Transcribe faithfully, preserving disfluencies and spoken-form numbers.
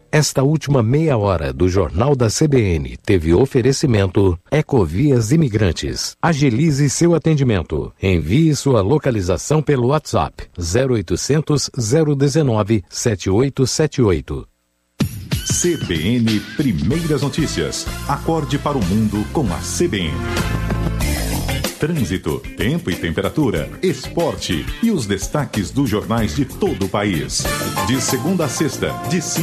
Esta última meia hora do Jornal da C B N teve oferecimento Ecovias Imigrantes. Agilize seu atendimento. Envie sua localização pelo WhatsApp zero oitocentos, zero dezenove, setenta e oito setenta e oito. C B N Primeiras Notícias. Acorde para o mundo com a C B N. Trânsito, tempo e temperatura, esporte e os destaques dos jornais de todo o país. De segunda a sexta, de